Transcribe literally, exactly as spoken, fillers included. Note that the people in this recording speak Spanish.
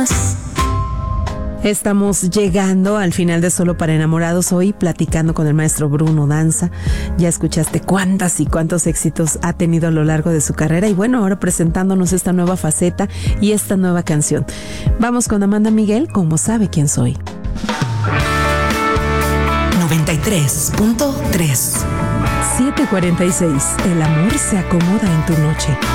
más. Estamos llegando al final de Solo para Enamorados, hoy platicando con el maestro Bruno Danza. Ya escuchaste cuántas y cuántos éxitos ha tenido a lo largo de su carrera y bueno, ahora presentándonos esta nueva faceta y esta nueva canción. Vamos con Amanda Miguel, Como sabe quién soy. noventa y tres punto tres. siete cuarenta y seis. El amor se acomoda en tu noche.